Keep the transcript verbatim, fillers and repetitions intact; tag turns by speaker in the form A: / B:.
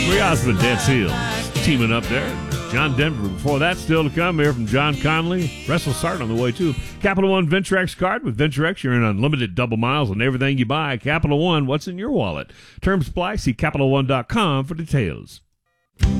A: Marie Osmond, Dance Heels, teaming up there. John Denver. Before that, still to come here from John Conley. Russell Sarton on the way, too. Capital One Venturex card. With Venturex, you're in unlimited double miles on everything you buy. Capital One, what's in your wallet? Terms apply. See Capital One dot com for details.